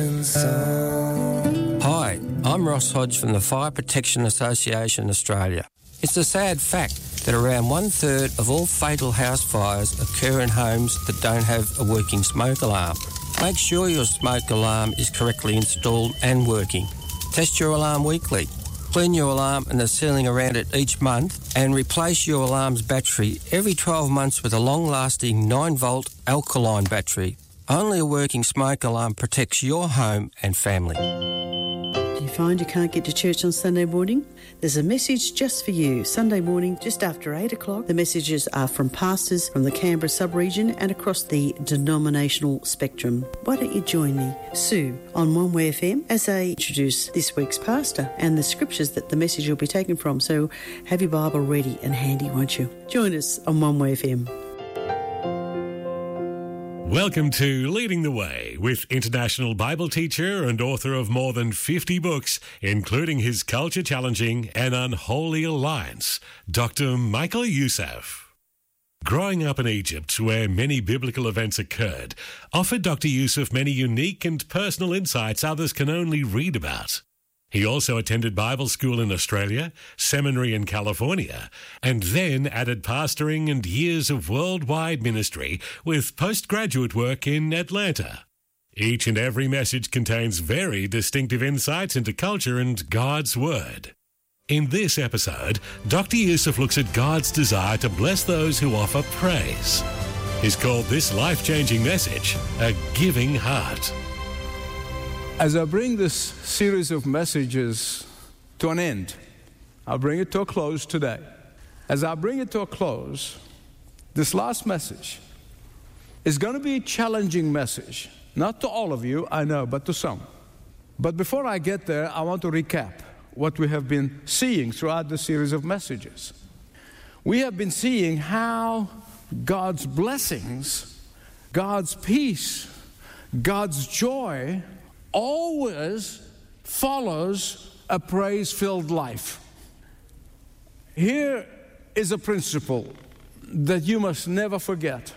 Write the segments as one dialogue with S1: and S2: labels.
S1: Hi, I'm Ross Hodge from the Fire Protection Association Australia. It's a sad fact that around 1/3 of all fatal house fires occur in homes that don't have a working smoke alarm. Make sure your smoke alarm is correctly installed and working. Test your alarm weekly. Clean your alarm and the sealing around it each month, and replace your alarm's battery every 12 months with a long-lasting 9-volt alkaline battery. Only a working smoke alarm protects your home and family.
S2: Do you find you can't get to church on Sunday morning? There's a message just for you. Sunday morning, just after 8 o'clock. The messages are from pastors from the Canberra sub-region and across the denominational spectrum. Why don't you join me, Sue, on One Way FM as I introduce this week's pastor and the scriptures that the message will be taken from. So have your Bible ready and handy, won't you? Join us on One Way FM.
S3: Welcome to Leading the Way with international Bible teacher and author of more than 50 books, including his culture-challenging and Unholy Alliance, Dr. Michael Youssef. Growing up in Egypt, where many biblical events occurred, offered Dr. Youssef many unique and personal insights others can only read about. He also attended Bible school in Australia, seminary in California, and then added pastoring and years of worldwide ministry with postgraduate work in Atlanta. Each and every message contains very distinctive insights into culture and God's Word. In this episode, Dr. Youssef looks at God's desire to bless those who offer praise. He's called this life-changing message, A Giving Heart.
S4: As I bring this series of messages to an end, I'll bring it to a close today. As I bring it to a close, this last message is going to be a challenging message. Not to all of you, I know, but to some. But before I get there, I want to recap what we have been seeing throughout the series of messages. We have been seeing how God's blessings, God's peace, God's joy always follows a praise-filled life. Here is a principle that you must never forget.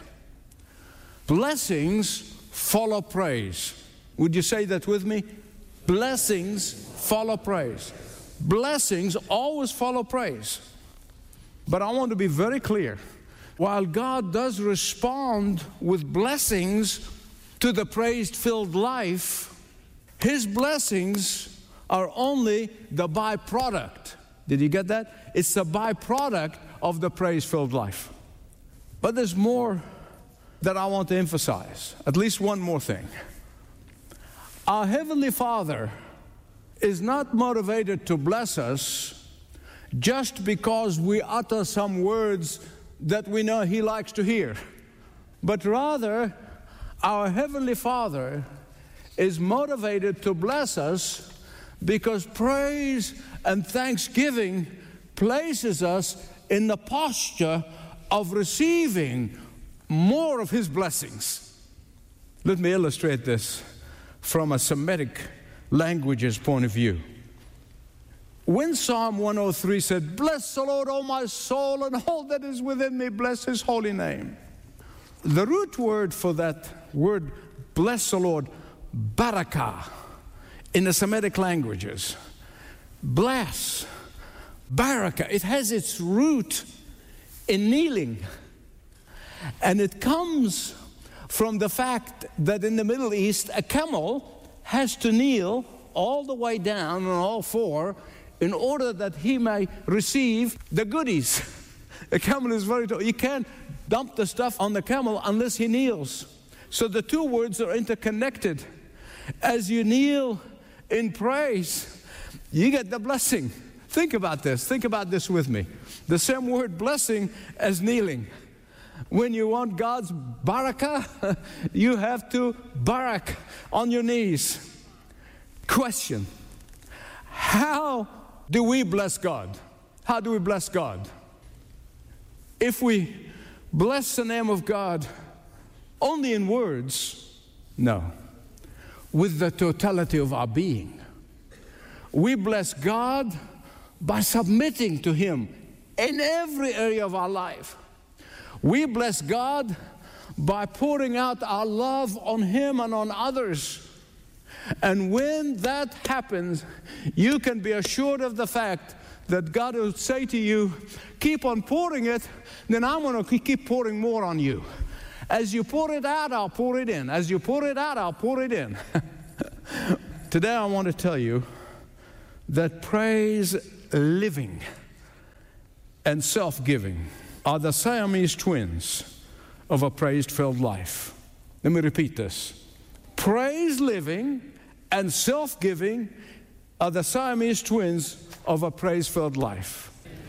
S4: Blessings follow praise. Would you say that with me? Blessings follow praise. Blessings always follow praise. But I want to be very clear. While God does respond with blessings to the praise-filled life, His blessings are only the byproduct. Did you get that? It's a byproduct of the praise-filled life. But there's more that I want to emphasize. At least one more thing. Our Heavenly Father is not motivated to bless us just because we utter some words that we know He likes to hear. But rather, our Heavenly Father is motivated to bless us because praise and thanksgiving places us in the posture of receiving more of His blessings. Let me illustrate this from a Semitic language's point of view. When Psalm 103 said, "Bless the Lord, O my soul, and all that is within me, bless His holy name," the root word for that word, bless the Lord, barakah, in the Semitic languages. Bless, barakah, it has its root in kneeling. And it comes from the fact that in the Middle East, a camel has to kneel all the way down on all four in order that he may receive the goodies. A camel is very tall. You can't dump the stuff on the camel unless he kneels. So the two words are interconnected. As you kneel in praise, you get the blessing. Think about this. Think about this with me. The same word blessing as kneeling. When you want God's barakah, you have to barak on your knees. Question. How do we bless God? How do we bless God? If we bless the name of God only in words, no. With the totality of our being. We bless God by submitting to Him in every area of our life. We bless God by pouring out our love on Him and on others. And when that happens, you can be assured of the fact that God will say to you, keep on pouring it, then I'm going to keep pouring more on you. As you pour it out, I'll pour it in. As you pour it out, I'll pour it in. Today I want to tell you that praise living and self-giving are the Siamese twins of a praise-filled life. Let me repeat this. Praise living and self-giving are the Siamese twins of a praise-filled life.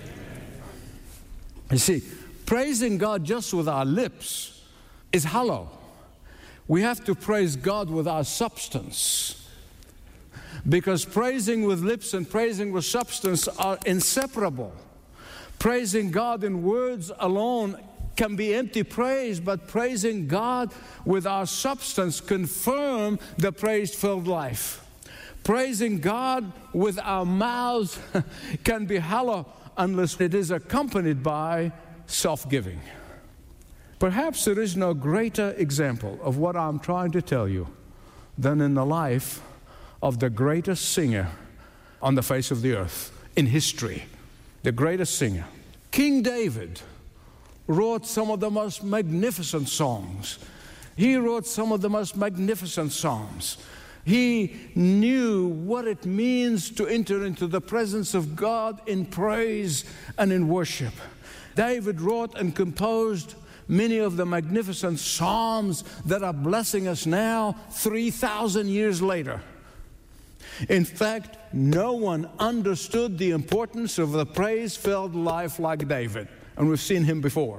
S4: You see, praising God just with our lips is hollow. We have to praise God with our substance, because praising with lips and praising with substance are inseparable. Praising God in words alone can be empty praise, but praising God with our substance confirm the praise-filled life. Praising God with our mouths can be hollow unless it is accompanied by self-giving. Perhaps there is no greater example of what I'm trying to tell you than in the life of the greatest singer on the face of the earth in history. The greatest singer. King David wrote some of the most magnificent songs. He wrote some of the most magnificent psalms. He knew what it means to enter into the presence of God in praise and in worship. David wrote and composed many of the magnificent psalms that are blessing us now, 3,000 years later. In fact, no one understood the importance of the praise-filled life like David, and we've seen him before.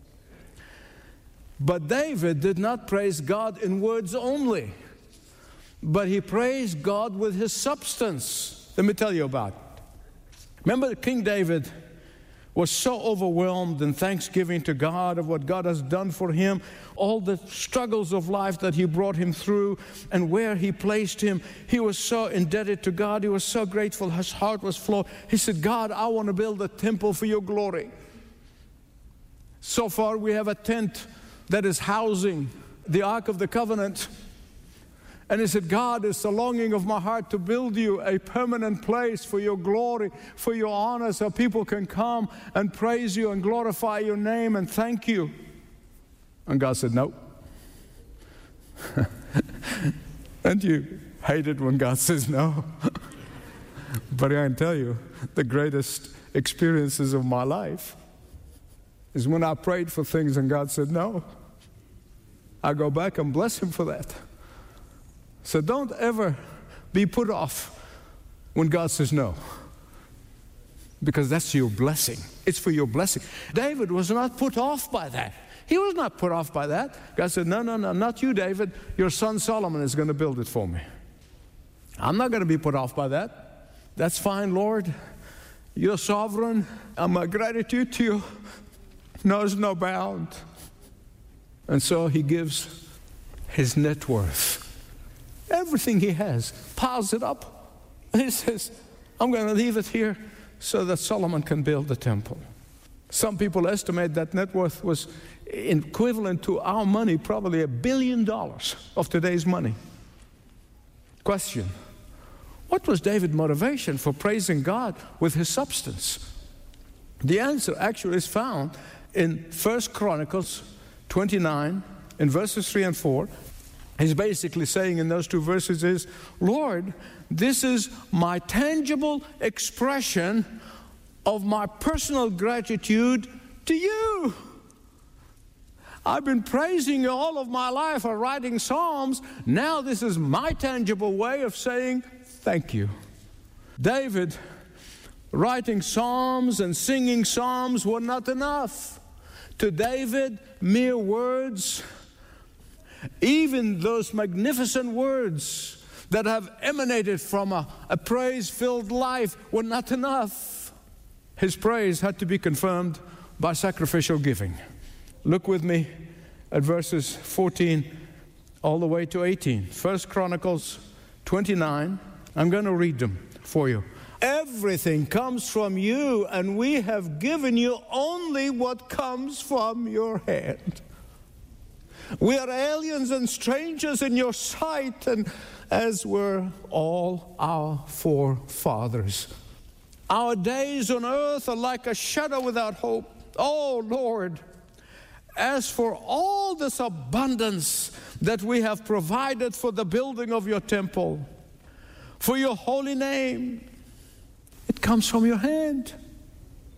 S4: But David did not praise God in words only, but he praised God with his substance. Let me tell you about it. Remember, King David was so overwhelmed in thanksgiving to God of what God has done for him, all the struggles of life that he brought him through and where he placed him. He was so indebted to God. He was so grateful. His heart was flowing. He said, God, I want to build a temple for your glory. So far, we have a tent that is housing the Ark of the Covenant. And he said, God, it's the longing of my heart to build you a permanent place for your glory, for your honor, so people can come and praise you and glorify your name and thank you. And God said, no. And you hate it when God says no. But I can tell you, the greatest experiences of my life is when I prayed for things and God said no. I go back and bless him for that. So don't ever be put off when God says no, because that's your blessing. It's for your blessing. David was not put off by that. He was not put off by that. God said, no, not you, David. Your son Solomon is going to build it for me. I'm not going to be put off by that. That's fine, Lord. You're sovereign, and my gratitude to you knows no bound. And so he gives his net worth. Everything he has, piles it up. And he says, I'm going to leave it here so that Solomon can build the temple. Some people estimate that net worth was equivalent to our money, probably $1 billion of today's money. Question: what was David's motivation for praising God with his substance? The answer actually is found in 1 Chronicles 29, in verses 3 and 4. He's basically saying in those two verses is, Lord, this is my tangible expression of my personal gratitude to you. I've been praising you all of my life or writing psalms. Now this is my tangible way of saying thank you. David, writing psalms and singing psalms were not enough. To David, mere words, even those magnificent words that have emanated from a praise-filled life, were not enough. His praise had to be confirmed by sacrificial giving. Look with me at verses 14 all the way to 18. 1 Chronicles 29. I'm going to read them for you. Everything comes from you, and we have given you only what comes from your hand. We are aliens and strangers in your sight, and as were all our forefathers. Our days on earth are like a shadow without hope. Oh, Lord, as for all this abundance that we have provided for the building of your temple, for your holy name, it comes from your hand.